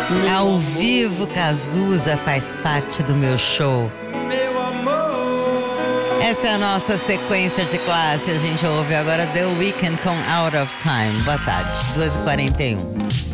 Ao vivo, Cazuza faz parte do meu show. Essa é a nossa sequência de classe. A gente ouve agora The Weeknd com Out of Time. Boa tarde, 2h41.